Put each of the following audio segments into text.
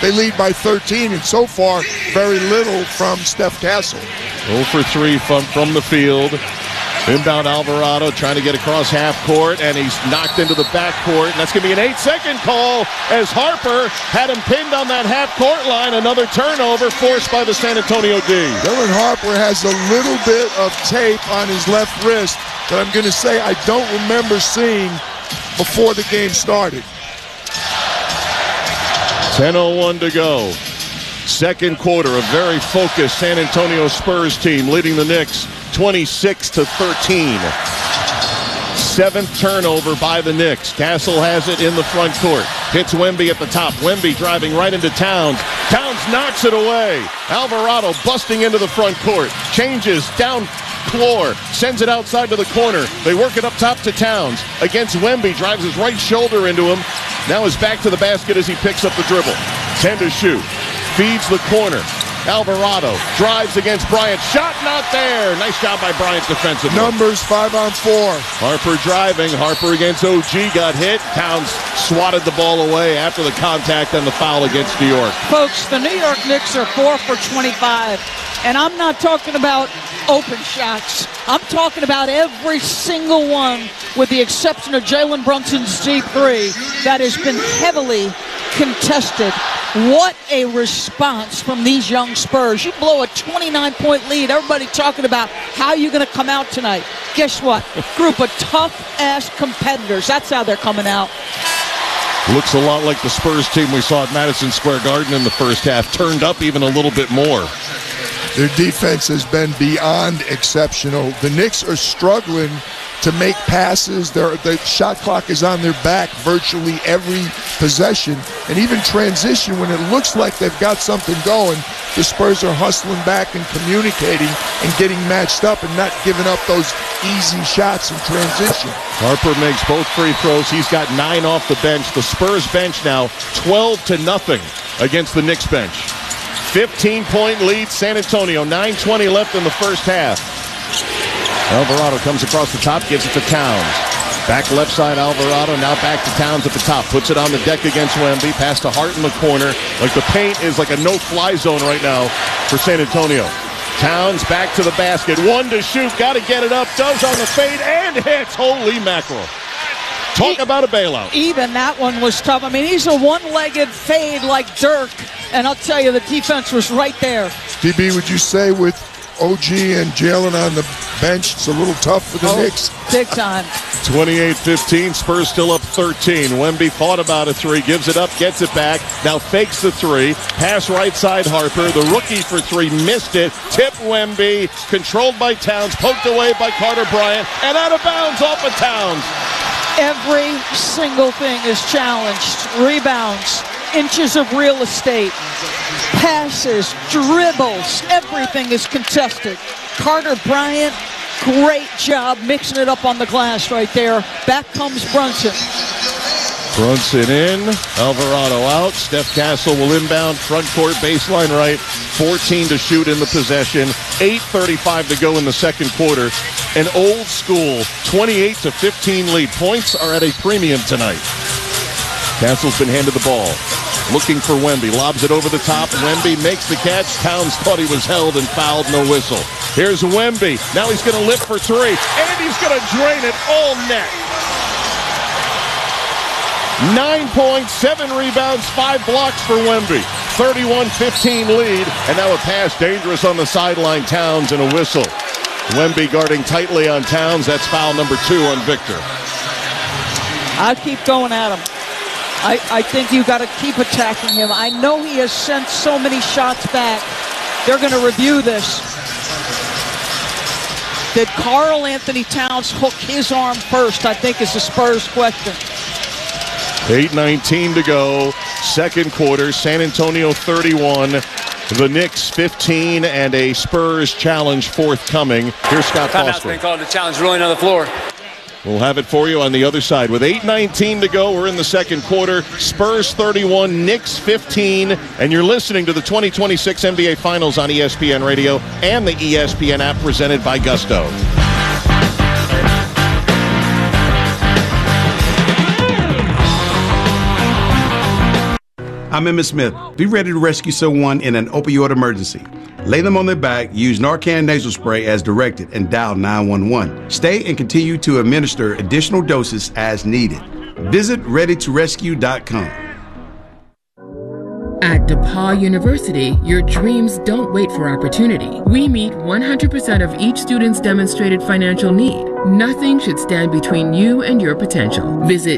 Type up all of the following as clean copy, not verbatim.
they lead by 13, and so far, very little from Steph Castle. 0 for 3 from the field. Inbound Alvarado trying to get across half court, and he's knocked into the back court, and that's going to be an 8-second call as Harper had him pinned on that half court line. Another turnover forced by the San Antonio D. Dylan Harper has a little bit of tape on his left wrist that I'm going to say I don't remember seeing before the game started. 10:01 to go. Second quarter, a very focused San Antonio Spurs team leading the Knicks 26-13. Seventh turnover by the Knicks. Castle has it in the front court. Hits Wemby at the top. Wemby driving right into Towns. Towns knocks it away. Alvarado busting into the front court. Changes down floor. Sends it outside to the corner. They work it up top to Towns. Against Wemby. Drives his right shoulder into him. Now is back to the basket as he picks up the dribble. 10 to shoot. Feeds the corner. Alvarado drives against Bryant. Shot not there. Nice job by Bryant defensively. Numbers 5-on-4. Harper driving. Harper against OG got hit. Towns swatted the ball away after the contact and the foul against New York. Folks, the New York Knicks are 4 for 25. And I'm not talking about open shots. I'm talking about every single one, with the exception of Jalen Brunson's deep three, that has been heavily contested. What a response from these young Spurs. You blow a 29-point lead. Everybody talking about how you're going to come out tonight. Guess what? Group of tough-ass competitors. That's how they're coming out. Looks a lot like the Spurs team we saw at Madison Square Garden in the first half. Turned up even a little bit more. Their defense has been beyond exceptional. The Knicks are struggling to make passes. The shot clock is on their back virtually every possession. And even transition, when it looks like they've got something going, the Spurs are hustling back and communicating and getting matched up and not giving up those easy shots in transition. Harper makes both free throws. He's got 9 off the bench. The Spurs bench now 12-0 against the Knicks bench. 15-point lead, San Antonio. 9:20 left in the first half. Alvarado comes across the top, gives it to Towns. Back left side, Alvarado, now back to Towns at the top. Puts it on the deck against Wemby. Pass to Hart in the corner. Like the paint is like a no-fly zone right now for San Antonio. Towns back to the basket. 1 to shoot. Got to get it up. Does on the fade and hits. Holy mackerel. Talk about a bailout. Even that one was tough. I mean, he's a one-legged fade like Dirk. And I'll tell you, the defense was right there. DB, would you say with OG and Jalen on the bench, it's a little tough for the Knicks? Big time. 28-15, Spurs still up 13. Wemby thought about a three, gives it up, gets it back, now fakes the three. Pass right side, Harper. The rookie for three missed it. Tip Wemby, controlled by Towns, poked away by Carter Bryant, and out of bounds off of Towns. Every single thing is challenged. Rebounds, inches of real estate, passes, dribbles, everything is contested. Carter Bryant, great job mixing it up on the glass right there. Back comes Brunson. Brunson in, Alvarado out. Steph Castle will inbound, front court, baseline right. 14 to shoot in the possession. 8:35 to go in the second quarter. An old school 28-15 lead. Points are at a premium tonight. Castle's been handed the ball. Looking for Wemby. Lobs it over the top. Wemby makes the catch. Towns thought he was held and fouled. No whistle. Here's Wemby. Now he's going to lift for three. And he's going to drain it all net. 9 points, 7 rebounds, 5 blocks for Wemby. 31-15 lead. And now a pass dangerous on the sideline. Towns and a whistle. Wemby guarding tightly on Towns. That's foul number 2 on Victor. I keep going at him. I think you got to keep attacking him. I know he has sent so many shots back. They're going to review this. Did Karl Anthony Towns hook his arm first, I think, is the Spurs question. 8:19 to go. Second quarter. San Antonio 31. The Knicks 15 and a Spurs challenge forthcoming. Here's Scott Timeout's Foster. been called. The challenge rolling on the floor. We'll have it for you on the other side. With 8:19 to go, we're in the second quarter. Spurs 31, Knicks 15. And you're listening to the 2026 NBA Finals on ESPN Radio and the ESPN app presented by Gusto. I'm Emmitt Smith. Be ready to rescue someone in an opioid emergency. Lay them on their back, use Narcan nasal spray as directed, and dial 911. Stay and continue to administer additional doses as needed. Visit readytorescue.com. At DePaul University, your dreams don't wait for opportunity. We meet 100% of each student's demonstrated financial need. Nothing should stand between you and your potential. Visit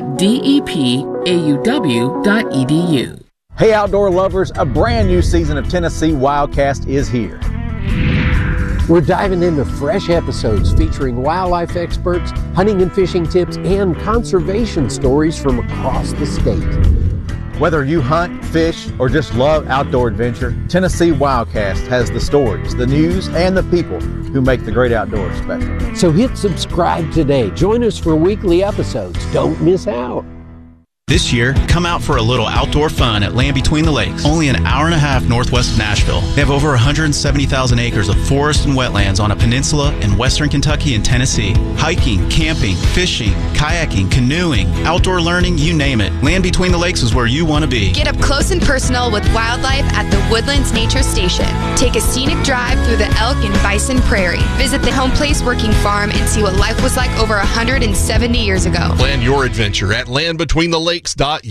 depauw.edu. Hey outdoor lovers, a brand new season of Tennessee Wildcast is here. We're diving into fresh episodes featuring wildlife experts, hunting and fishing tips, and conservation stories from across the state. Whether you hunt, fish, or just love outdoor adventure, Tennessee Wildcast has the stories, the news, and the people who make the great outdoors special. So hit subscribe today. Join us for weekly episodes. Don't miss out. This year, come out for a little outdoor fun at Land Between the Lakes, only an hour and a half northwest of Nashville. They have over 170,000 acres of forest and wetlands on a peninsula in western Kentucky and Tennessee. Hiking, camping, fishing, kayaking, canoeing, outdoor learning, you name it. Land Between the Lakes is where you want to be. Get up close and personal with wildlife at the Woodlands Nature Station. Take a scenic drive through the elk and bison prairie. Visit the Home Place Working Farm and see what life was like over 170 years ago. Plan your adventure at landbetweenthelakes.us.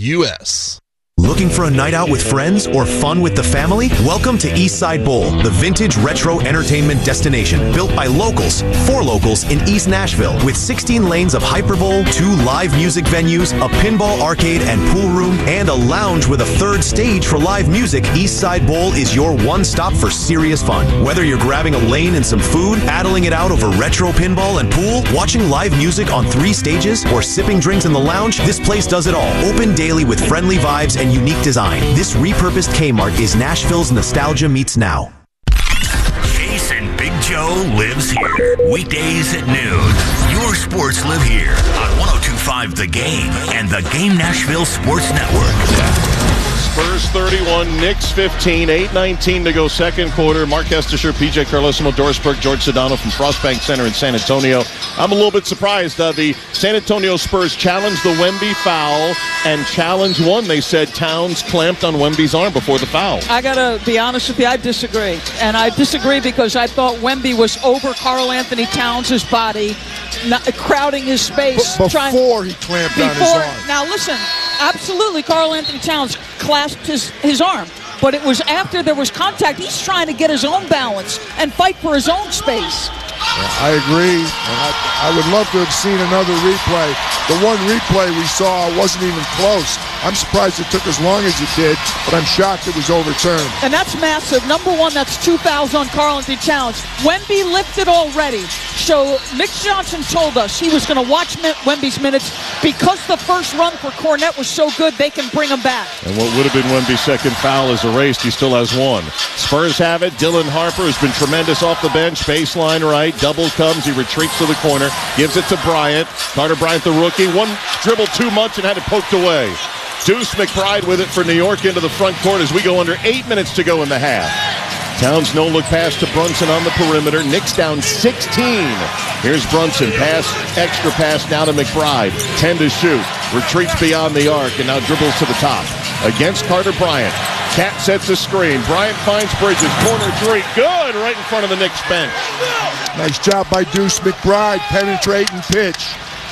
Looking for a night out with friends or fun with the family? Welcome to Eastside Bowl, the vintage retro entertainment destination built by locals, for locals in East Nashville, with 16 lanes of Hyperbowl, 2 live music venues, a pinball arcade and pool room, and a lounge with a 3rd stage for live music. Eastside Bowl is your one stop for serious fun. Whether you're grabbing a lane and some food, paddling it out over retro pinball and pool, watching live music on 3 stages, or sipping drinks in the lounge, this place does it all. Open daily with friendly vibes and unique design. This repurposed Kmart is Nashville's nostalgia meets now. Jason Big Joe lives here. Weekdays at noon. Your sports live here on 102.5 The Game and the Game Nashville Sports Network. Spurs 31, Knicks 15, 8:19 to go second quarter. Mark Estisher, PJ Carlesimo, Doris Burke, George Sedano from Frostbank Center in San Antonio. I'm a little bit surprised. The San Antonio Spurs challenged the Wemby foul, and challenge one, they said Towns clamped on Wemby's arm before the foul. I got to be honest with you, I disagree. And I disagree because I thought Wemby was over Karl Anthony Towns' body, crowding his space. Before he clamped on his arm. Now listen, absolutely Karl Anthony Towns clasped his arm. But it was after there was contact. He's trying to get his own balance and fight for his own space. I agree. I would love to have seen another replay. The one replay we saw wasn't even close. I'm surprised it took as long as it did, but I'm shocked it was overturned. And that's massive. Number one, that's 2 fouls on Karl Anthony Towns. Wemby lifted already. So Mick Johnson told us he was going to watch Wemby's minutes because the first run for Cornette was so good they can bring him back. And what would have been Wemby's second foul is erased. He still has one. Spurs have it. Dylan Harper has been tremendous off the bench. Baseline right. Double comes. He retreats to the corner. Gives it to Bryant. Carter Bryant, the rookie. One dribble too much and had it poked away. Deuce McBride with it for New York into the front court as we go under 8 minutes to go in the half. Towns no-look pass to Brunson on the perimeter. Knicks down 16. Here's Brunson. Extra pass now to McBride. 10 to shoot. Retreats beyond the arc and now dribbles to the top. Against Carter Bryant. Cat sets a screen. Bryant finds Bridges. Corner three. Good. Right in front of the Knicks bench. Nice job by Deuce McBride. Penetrating pitch.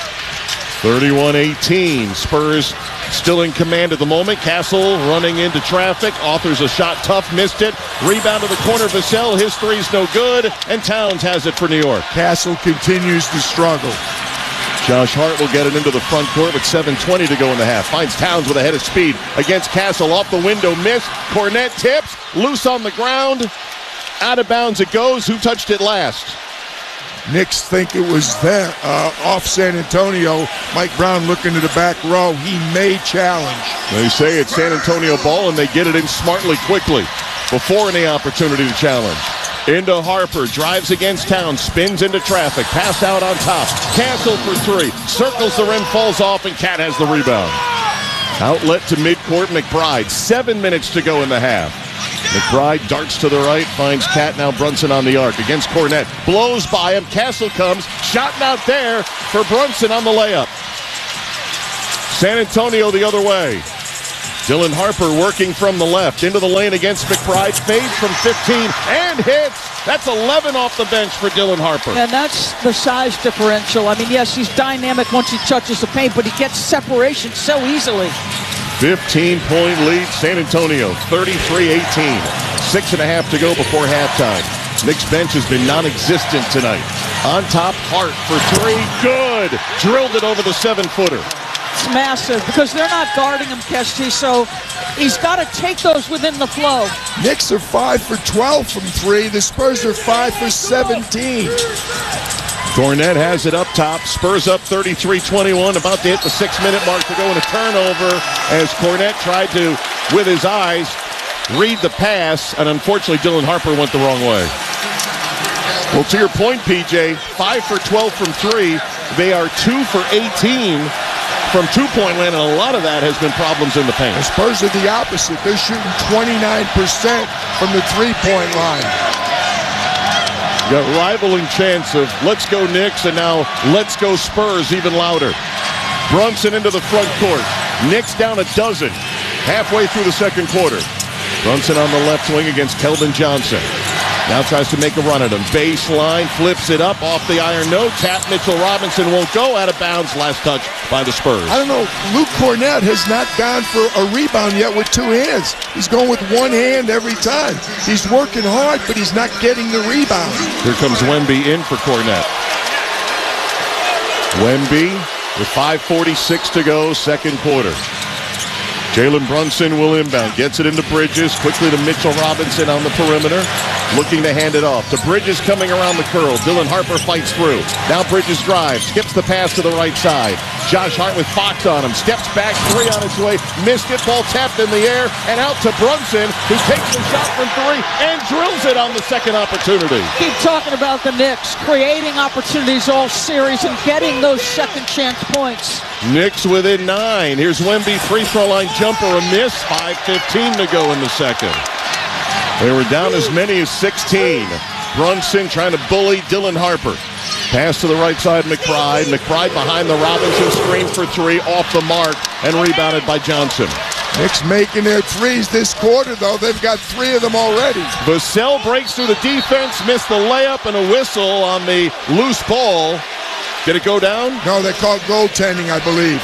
31-18. Spurs still in command at the moment. Castle running into traffic. Authors a shot tough. Missed it. Rebound to the corner. Vassell. His three's no good. And Towns has it for New York. Castle continues to struggle. Josh Hart will get it into the front court with 7:20 to go in the half. Finds Towns with a head of speed against Castle. Off the window. Missed. Cornette tips. Loose on the ground. Out of bounds it goes. Who touched it last? Knicks think it was them, off San Antonio. Mike Brown looking to the back row. He may challenge. They say it's San Antonio ball, and they get it in smartly, quickly, before any opportunity to challenge. Into Harper, drives against Towns, spins into traffic, pass out on top. Castle for three, circles the rim, falls off, and Cat has the rebound. Outlet to midcourt, McBride. 7 minutes to go in the half. McBride darts to the right, finds Cat, now Brunson on the arc against Cornette. Blows by him, Castle comes, shot out there for Brunson on the layup. San Antonio the other way. Dylan Harper working from the left into the lane against McBride. Fades from 15 and hits. That's 11 off the bench for Dylan Harper. And that's the size differential. I mean, yes, he's dynamic once he touches the paint, but he gets separation so easily. 15-point lead, San Antonio, 33-18. 6.5 to go before halftime. Knicks bench has been non-existent tonight. On top, Hart for three. Good. Drilled it over the 7-footer. It's massive because they're not guarding him, Kesty, so he's got to take those within the flow. Knicks are 5 for 12 from three. The Spurs are 5 for 17. Kornet has it up top. Spurs up 33-21. About to hit the 6-minute mark to go in a turnover as Kornet tried to, with his eyes, read the pass, and unfortunately Dylan Harper went the wrong way. Well, to your point, PJ, 5 for 12 from three. They are 2 for 18 from two-point land, and a lot of that has been problems in the paint. The Spurs are the opposite. They're shooting 29% from the three-point line. Got rivaling chants of let's go Knicks and now let's go Spurs even louder. Brunson into the front court. Knicks down a dozen halfway through the second quarter. Brunson on the left wing against Keldon Johnson. Now tries to make a run at him. Baseline, flips it up off the iron. No tap. Mitchell Robinson won't go out of bounds. Last touch by the Spurs. I don't know. Luke Kornet has not gone for a rebound yet with two hands. He's going with one hand every time. He's working hard, but he's not getting the rebound. Here comes Wemby in for Kornet. Wemby with 5:46 to go, second quarter. Jalen Brunson will inbound. Gets it into Bridges. Quickly to Mitchell Robinson on the perimeter. Looking to hand it off. To Bridges coming around the curl. Dylan Harper fights through. Now Bridges drives. Skips the pass to the right side. Josh Hart with Fox on him. Steps back. Three on its way. Missed it. Ball tapped in the air. And out to Brunson, who takes the shot from three and drills it on the second opportunity. Keep talking about the Knicks creating opportunities all series and getting those second chance points. Knicks within 9. Here's Wemby, free throw line jumper, a miss. 5:15 to go in the second. They were down as many as 16. Brunson trying to bully Dylan Harper. Pass to the right side, McBride. McBride behind the Robinson screen for three, off the mark, and rebounded by Johnson. Knicks making their threes this quarter, though. They've got 3 of them already. Vassell breaks through the defense, missed the layup and a whistle on the loose ball. Did it go down? No, they called goaltending, I believe.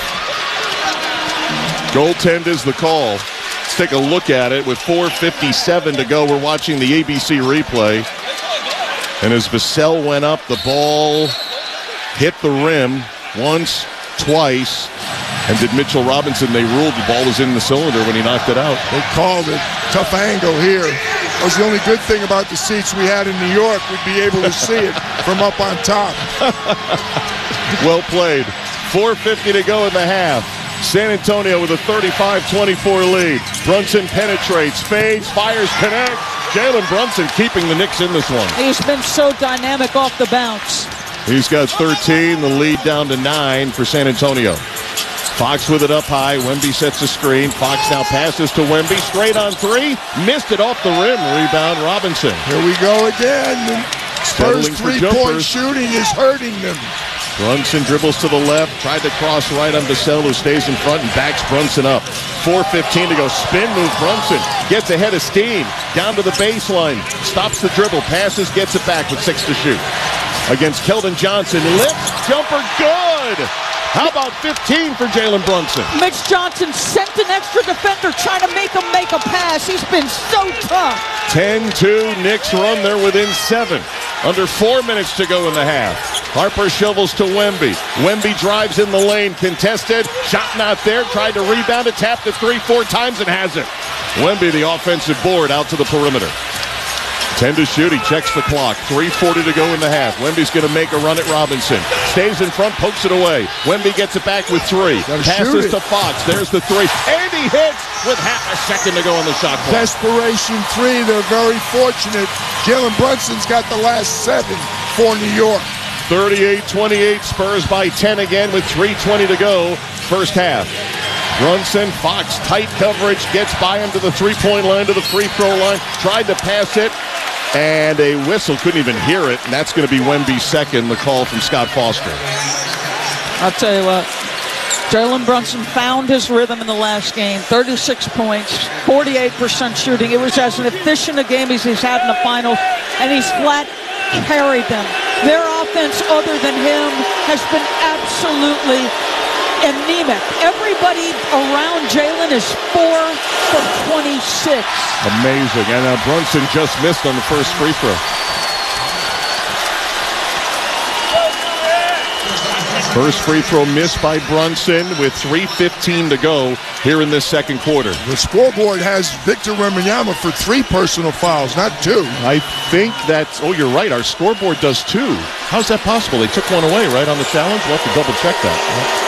Goaltend is the call. Let's take a look at it with 4:57 to go. We're watching the ABC replay. And as Vassell went up, the ball hit the rim once, twice. And did Mitchell Robinson, they ruled the ball was in the cylinder when he knocked it out. They called it. Tough angle here. That was the only good thing about the seats we had in New York. We'd be able to see it from up on top. Well played. 4:50 to go in the half. San Antonio with a 35-24 lead. Brunson penetrates, fades, fires, connects. Jalen Brunson keeping the Knicks in this one. He's been so dynamic off the bounce. He's got 13, the lead down to 9 for San Antonio. Fox with it up high. Wemby sets a screen. Fox now passes to Wemby. Straight on three. Missed it off the rim. Rebound Robinson. Here we go again. Spurs three-point shooting is hurting them. Brunson dribbles to the left. Tried to cross right on Vassell, who stays in front and backs Brunson up. 4:15 to go. Spin move. Brunson gets ahead of Steen. Down to the baseline. Stops the dribble. Passes. Gets it back with 6 to shoot. Against Keldon Johnson. Lifts. Jumper. Good. How about 15 for Jalen Brunson? Mitch Johnson sent an extra defender trying to make him make a pass. He's been so tough. 10-2. Knicks run. They're within 7. Under 4 minutes to go in the half. Harper shovels to Wemby. Wemby drives in the lane. Contested. Shot not there. Tried to rebound it. Tapped it 3-4 times and has it. Wemby, the offensive board, out to the perimeter. 10 to shoot. He checks the clock. 3:40 to go in the half. Wemby's going to make a run at Robinson. Stays in front, pokes it away. Wemby gets it back with 3. Passes to Fox. There's the 3. And he hits with half a second to go on the shot clock. Desperation 3. They're very fortunate. Jalen Brunson's got the last 7 for New York. 38-28. Spurs by 10 again with 3:20 to go. First half. Brunson, Fox, tight coverage, gets by him to the three-point line, to the free throw line. Tried to pass it. And a whistle, couldn't even hear it, and that's going to be Wemby's second, the call from Scott Foster. I'll tell you what, Jalen Brunson found his rhythm in the last game. 36 points, 48% shooting. It was as an efficient a game as he's had in the finals, and he's flat carried them. Their offense, other than him, has been absolutely anemic. Everybody around Jalen is 4 for 26. Amazing. And Brunson just missed on the first free throw. First free throw missed by Brunson with 3:15 to go here in this second quarter. The scoreboard has Victor Wembanyama for 3 personal fouls, not 2. I think that's, oh, you're right. Our scoreboard does 2. How's that possible? They took one away, right, on the challenge? We'll have to double check that.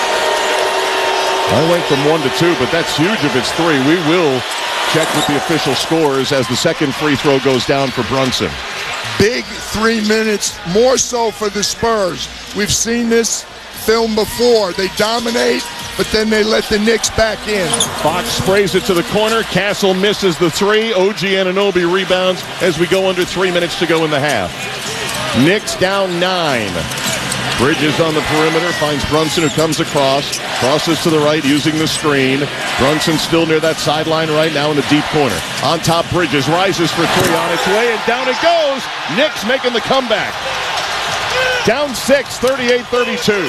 I went from 1 to 2, but that's huge if it's 3. We will check with the official scores as the second free throw goes down for Brunson. Big 3 minutes, more so for the Spurs. We've seen this film before. They dominate, but then they let the Knicks back in. Fox sprays it to the corner. Castle misses the 3. OG Anunoby rebounds as we go under 3 minutes to go in the half. Knicks down 9. Bridges on the perimeter, finds Brunson, who comes across, crosses to the right using the screen. Brunson still near that sideline right now in the deep corner. On top, Bridges rises for 3 on its way, and down it goes. Knicks making the comeback. Down 6, 38-32.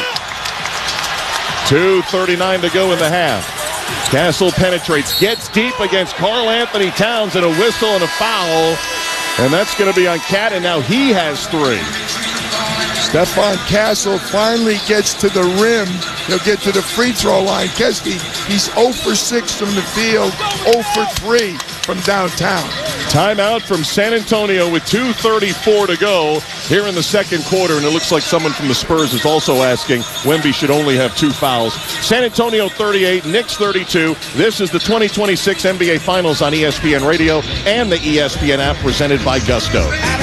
2:39 to go in the half. Castle penetrates, gets deep against Karl Anthony Towns, and a whistle and a foul. And that's going to be on Cat, and now he has 3. Stephon Castle finally gets to the rim. He'll get to the free throw line. Keski, he's 0 for 6 from the field, 0 for 3 from downtown. Timeout from San Antonio with 2:34 to go here in the second quarter, and it looks like someone from the Spurs is also asking Wemby should only have 2 fouls. San Antonio 38, Knicks 32. This is the 2026 NBA Finals on ESPN Radio and the ESPN app presented by Gusto.